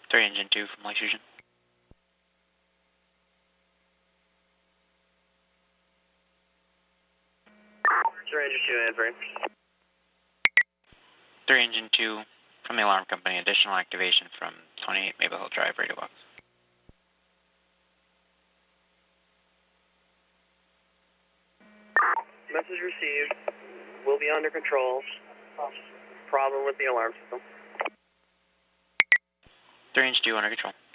3 engine 2 from Lake Fusion. 3 engine 2 answering. 3 engine 2 from the alarm company, additional activation from 28 Maple Hill Drive, radio box. Message received. Will be under control. Problem with the alarm system. 3 engine 2 under control.